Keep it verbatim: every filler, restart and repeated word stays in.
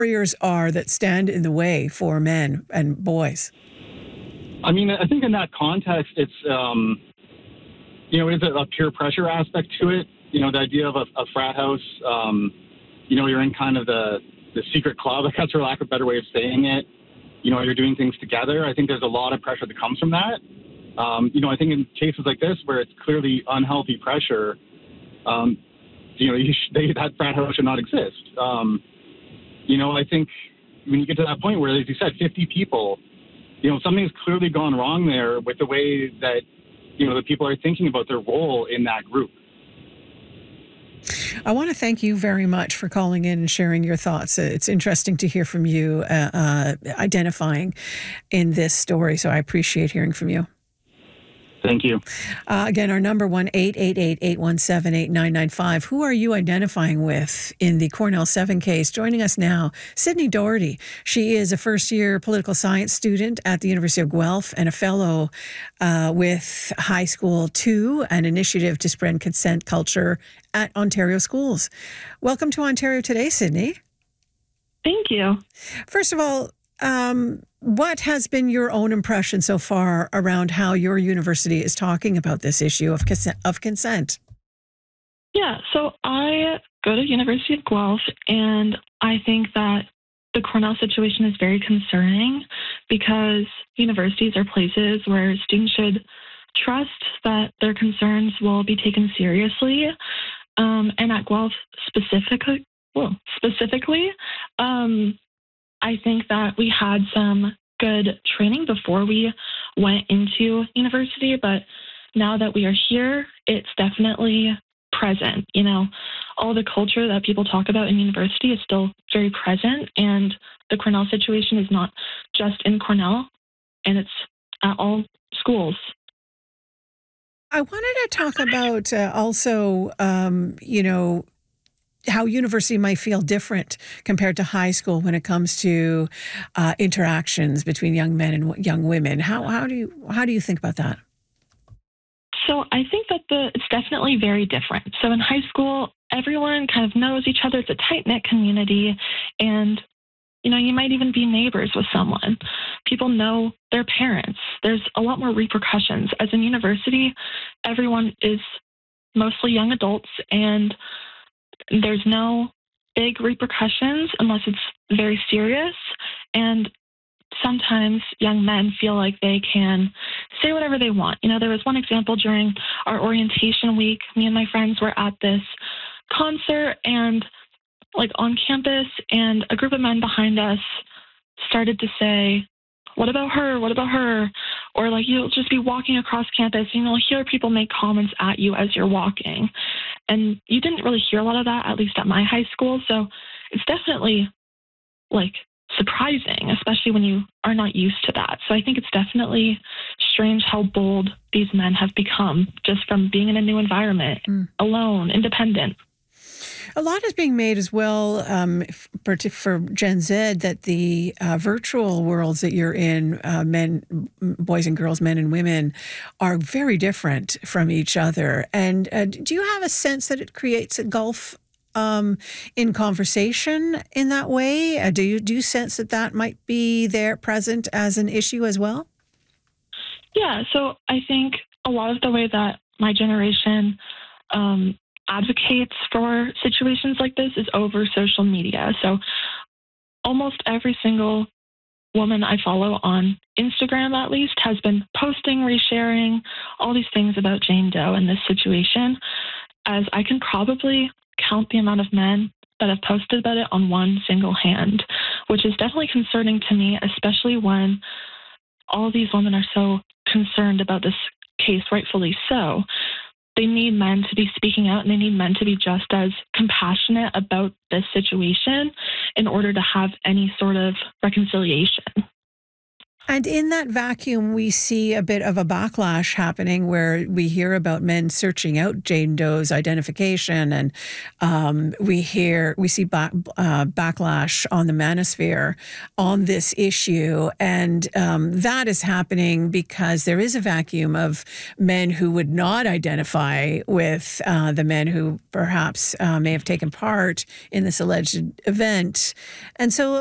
barriers are that stand in the way for men and boys? I mean, I think in that context, it's, um, you know, is a peer pressure aspect to it. You know, the idea of a, a frat house, um, you know, you're in kind of the, the secret club, I guess, for lack of a better way of saying it. You know, you're doing things together. I think there's a lot of pressure that comes from that. Um, you know, I think in cases like this where it's clearly unhealthy pressure, um, you know, you sh- they, that frat house should not exist. Um, you know, I think when you get to that point where, as you said, fifty people, you know, something's clearly gone wrong there with the way that, you know, the people are thinking about their role in that group. I want to thank you very much for calling in and sharing your thoughts. It's interesting to hear from you uh, uh, identifying in this story, so I appreciate hearing from you. Thank you. Uh, again, our number one eight eight eight, eight one seven, eight nine nine five. Who are you identifying with in the Cornell seven case? Joining us now, Sydney Doherty. She is a first-year political science student at the University of Guelph and a fellow uh, with High School two, an initiative to spread consent culture at Ontario schools. Welcome to Ontario Today, Sydney. Thank you. First of all, um, what has been your own impression so far around how your university is talking about this issue of consent? Of consent? Yeah, so I go to University of Guelph, and I think that the Cornell situation is very concerning because universities are places where students should trust that their concerns will be taken seriously. Um, and at Guelph specifically, well, specifically, um, I think that we had some good training before we went into university, but now that we are here, it's definitely present. You know, all the culture that people talk about in university is still very present, and the Cornell situation is not just in Cornell, and it's at all schools. I wanted to talk about uh, also, um, you know, how university might feel different compared to high school when it comes to uh, interactions between young men and w- young women. How how do you how do you think about that? So I think that the it's definitely very different. So in high school, everyone kind of knows each other. It's a tight knit community, and you know you might even be neighbors with someone. People know their parents. There's a lot more repercussions. As in university, everyone is mostly young adults, and there's no big repercussions unless it's very serious. And sometimes young men feel like they can say whatever they want. You know, there was one example during our orientation week. Me and my friends were at this concert and like on campus, and a group of men behind us started to say, what about her? What about her? Or like you'll just be walking across campus and you'll hear people make comments at you as you're walking. And you didn't really hear a lot of that, at least at my high school. So it's definitely like surprising, especially when you are not used to that. So I think it's definitely strange how bold these men have become just from being in a new environment, mm. alone, independent. A lot is being made as well um, for, for Gen Z that the uh, virtual worlds that you're in, uh, men, boys and girls, men and women, are very different from each other. And uh, do you have a sense that it creates a gulf um, in conversation in that way? Uh, do you do you sense that that might be there present as an issue as well? Yeah. So I think a lot of the way that my generation um, advocates for situations like this is over social media. So almost every single woman I follow on Instagram, at least, has been posting, resharing all these things about Jane Doe and this situation, as I can probably count the amount of men that have posted about it on one single hand, which is definitely concerning to me, especially when all of these women are so concerned about this case, rightfully so. They need men to be speaking out, and they need men to be just as compassionate about this situation in order to have any sort of reconciliation. And in that vacuum, we see a bit of a backlash happening where we hear about men searching out Jane Doe's identification, and um, we hear we see back, uh, backlash on the manosphere on this issue, and um, that is happening because there is a vacuum of men who would not identify with uh, the men who perhaps uh, may have taken part in this alleged event, and so